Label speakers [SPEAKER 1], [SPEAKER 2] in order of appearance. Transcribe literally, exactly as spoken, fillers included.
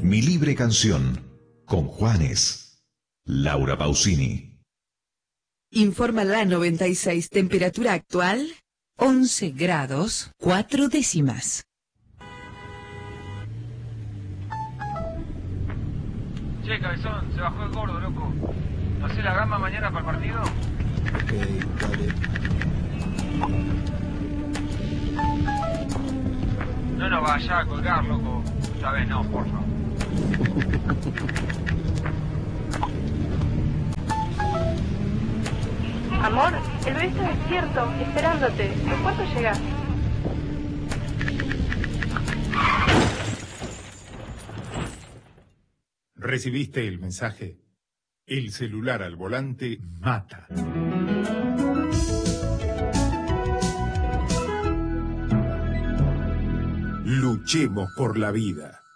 [SPEAKER 1] Mi libre canción, con Juanes. Laura Pausini.
[SPEAKER 2] Informa la noventa y seis, temperatura actual, once grados, cuatro décimas.
[SPEAKER 3] Che, cabezón, se bajó el gordo, loco. ¿No hace la gama mañana para el partido?
[SPEAKER 4] Ok, dale.
[SPEAKER 3] No nos vaya a colgar, loco. Esta vez no, por favor.
[SPEAKER 5] Amor, el bebé está despierto, esperándote. ¿A cuánto llegas?
[SPEAKER 6] ¿Recibiste el mensaje? El celular al volante mata. Luchemos por la vida.